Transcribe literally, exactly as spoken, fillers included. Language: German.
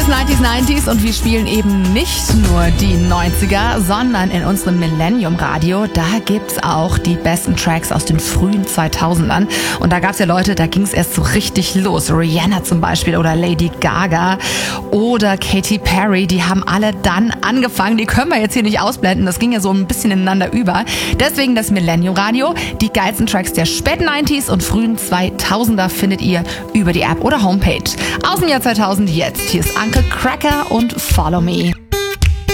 neunziger, neunziger und wir spielen eben nicht nur die neunziger, sondern in unserem Millennium Radio, da gibt's auch die besten Tracks aus den frühen zweitausendern. Und da gab's ja Leute, da ging's erst so richtig los. Rihanna zum Beispiel oder Lady Gaga oder Katy Perry, die haben alle dann angefangen. Die können wir jetzt hier nicht ausblenden, das ging ja so ein bisschen ineinander über. Deswegen das Millennium Radio. Die geilsten Tracks der späten neunziger und frühen zweitausender findet ihr über die App oder Homepage. Aus dem Jahr zweitausend jetzt. Hier ist Uncle Cracker und Follow Me.